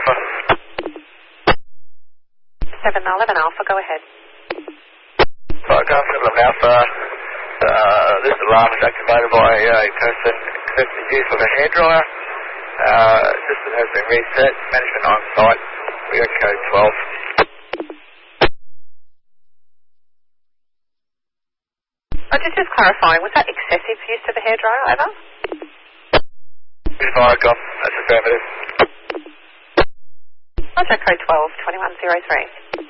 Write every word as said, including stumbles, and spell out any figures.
Alpha. seven eleven Alpha, go ahead. Flight Golf seven eleven Alpha. Uh, this alarm is activated by a person excessive use of a hairdryer. Uh, system has been reset. Management on site. We got code twelve. Oh, just, just clarifying, was that excessive use of a hairdryer, over? This Flight Golf, that's affirmative. Roger, code twelve, twenty-one zero three.